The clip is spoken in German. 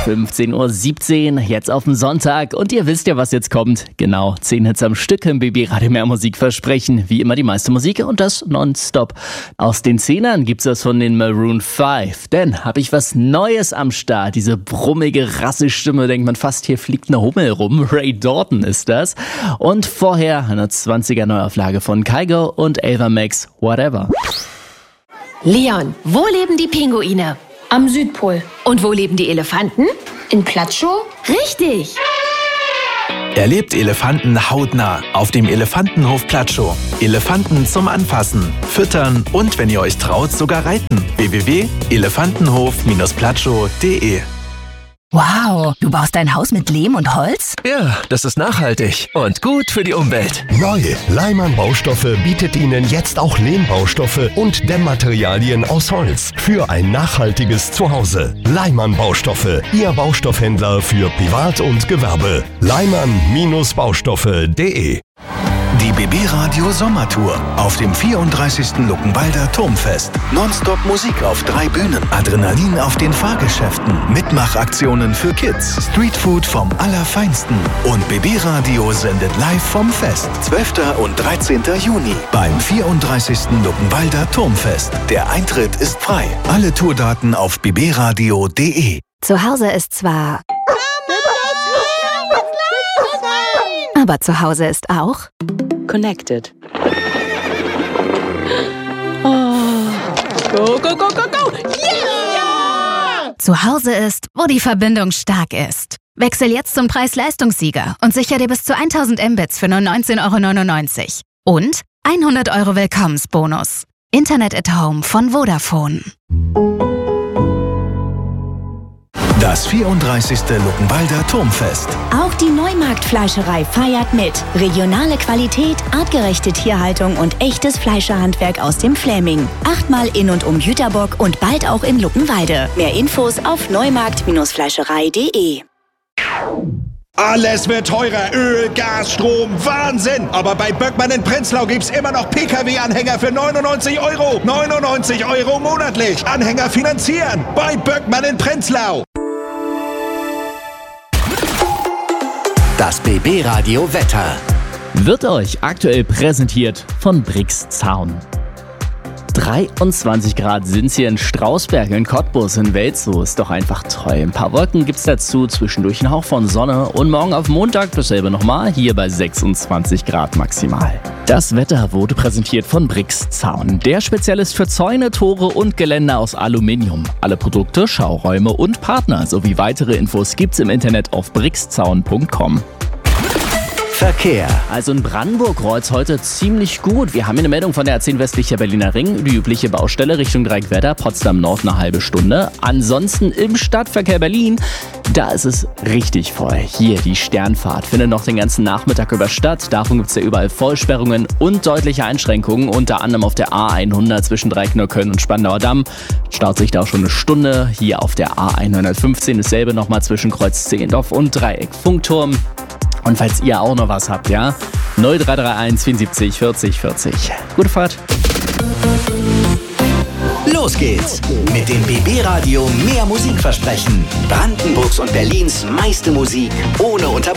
15:17 Uhr, jetzt auf dem Sonntag. Und ihr wisst ja, was jetzt kommt. Genau, 10 Hits am Stück im BB Radio Mehr Musik versprechen. Wie immer die meiste Musik und das nonstop. Aus den 10ern gibt's das von den Maroon 5. Denn habe ich was Neues am Start. Diese brummige Rasselstimme, denkt man fast, hier fliegt eine Hummel rum. Ray Dalton ist das. Und vorher eine 20er Neuauflage von Kygo und Ava Max, Whatever. Leon, wo leben die Pinguine? Am Südpol. Und wo leben die Elefanten? In Platschow? Richtig! Erlebt Elefanten hautnah auf dem Elefantenhof Platschow. Elefanten zum Anfassen, Füttern und, wenn ihr euch traut, sogar reiten. www.elefantenhof-platschow.de. Wow, du baust dein Haus mit Lehm und Holz? Ja, das ist nachhaltig und gut für die Umwelt. Neu, Leimann Baustoffe bietet Ihnen jetzt auch Lehmbaustoffe und Dämmmaterialien aus Holz für ein nachhaltiges Zuhause. Leimann Baustoffe, Ihr Baustoffhändler für Privat und Gewerbe. Leimann-Baustoffe.de. Die BB Radio Sommertour auf dem 34. Luckenwalder Turmfest. Nonstop Musik auf 3 Bühnen, Adrenalin auf den Fahrgeschäften, Mitmachaktionen für Kids, Streetfood vom Allerfeinsten und BB Radio sendet live vom Fest. 12. und 13. Juni beim 34. Luckenwalder Turmfest. Der Eintritt ist frei. Alle Tourdaten auf bbradio.de. Zu Hause ist zwar... Aber zu Hause ist auch... Connected. Oh. Go, go, go, go, go! Yeah! Zu Hause ist, wo die Verbindung stark ist. Wechsel jetzt zum Preis-Leistungssieger und sicher dir bis zu 1000 Mbits für nur 19,99 €. Und 100 € Willkommensbonus. Internet at Home von Vodafone. Das 34. Luckenwalder Turmfest. Auch die Neumarktfleischerei feiert mit. Regionale Qualität, artgerechte Tierhaltung und echtes Fleischerhandwerk aus dem Fläming. 8-mal in und um Jüterbock und bald auch in Luckenwalde. Mehr Infos auf neumarkt-fleischerei.de. Alles wird teurer. Öl, Gas, Strom, Wahnsinn. Aber bei Böckmann in Prenzlau gibt's immer noch Pkw-Anhänger für 99 €. 99 € monatlich. Anhänger finanzieren. Bei Böckmann in Prenzlau. Das BB Radio Wetter Wird euch aktuell präsentiert von Brix Zaun. 23 Grad sind's hier in Strausberg, in Cottbus, in Welzow. Ist doch einfach toll. Ein paar Wolken gibt's dazu, zwischendurch ein Hauch von Sonne. Und morgen auf Montag dasselbe nochmal, hier bei 26 Grad maximal. Das Wetter wurde präsentiert von Brix Zaun. Der Spezialist für Zäune, Tore und Geländer aus Aluminium. Alle Produkte, Schauräume und Partner sowie weitere Infos gibt's im Internet auf brixzaun.com. Verkehr. Also in Brandenburg rollt's heute ziemlich gut. Wir haben hier eine Meldung von der A10 westlicher Berliner Ring. Die übliche Baustelle Richtung Dreieckwerder, Potsdam Nord eine halbe Stunde. Ansonsten im Stadtverkehr Berlin, da ist es richtig voll. Hier die Sternfahrt findet noch den ganzen Nachmittag über statt. Darum gibt's ja überall Vollsperrungen und deutliche Einschränkungen. Unter anderem auf der A100 zwischen Dreieckneukölln und Spandauer Damm. Staut sich da auch schon eine Stunde. Hier auf der A115 dasselbe nochmal zwischen Kreuz Zehlendorf und Dreieck Funkturm. Und falls ihr auch noch was habt, ja, 0331 74 40 40. Gute Fahrt. Los geht's mit dem BB Radio Mehr Musik versprechen. Brandenburgs und Berlins meiste Musik ohne Unterbrechung.